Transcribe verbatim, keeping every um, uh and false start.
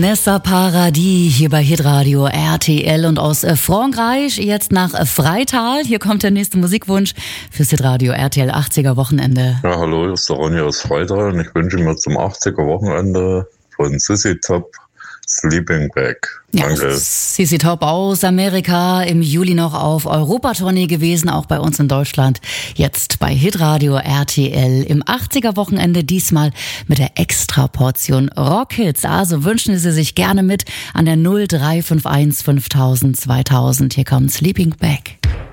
Nessa Paradis hier bei Hitradio R T L und aus Frankreich jetzt nach Freital. Hier kommt der nächste Musikwunsch fürs Hitradio R T L achtziger Wochenende. Ja, hallo, hier ist der Ronny aus Freital und ich wünsche mir zum achtziger Wochenende von Sissy Top Sleeping Bag. Ja, Danke. Sissy Top aus Amerika, im Juli noch auf Europatournee gewesen, auch bei uns in Deutschland. Jetzt bei Hitradio R T L im achtziger Wochenende, diesmal mit der Extraportion Rockhits. Also wünschen Sie sich gerne mit an der null drei fünf eins fünftausend zweitausend. Hier kommt Sleeping Bag.